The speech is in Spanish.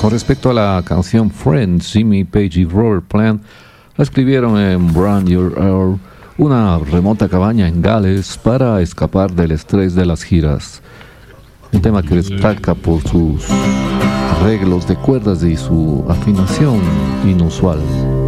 Con respecto a la canción Friends, Jimmy Page y Robert Plant la escribieron en Brandywine Earl, una remota cabaña en Gales, para escapar del estrés de las giras. Un tema que destaca por sus arreglos de cuerdas y su afinación inusual.